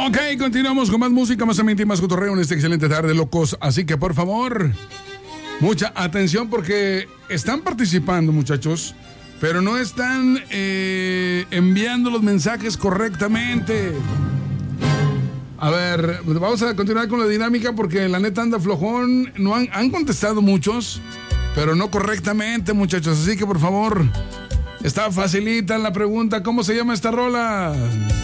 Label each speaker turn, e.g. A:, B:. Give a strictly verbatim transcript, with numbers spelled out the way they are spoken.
A: Ok, continuamos con más música, más ambiente y más cotorreo en esta excelente tarde, locos. Así que, por favor, mucha atención porque están participando, muchachos, pero no están eh, enviando los mensajes correctamente. A ver, vamos a continuar con la dinámica porque la neta anda flojón. No han, han contestado muchos, pero no correctamente, muchachos. Así que, por favor, está facilita la pregunta. ¿Cómo se llama esta rola?